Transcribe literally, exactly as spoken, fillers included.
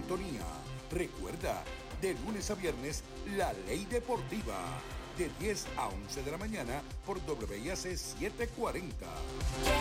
sintonía. Recuerda, de lunes a viernes, La Ley Deportiva, de diez a once de la mañana por W I A C setecientos cuarenta.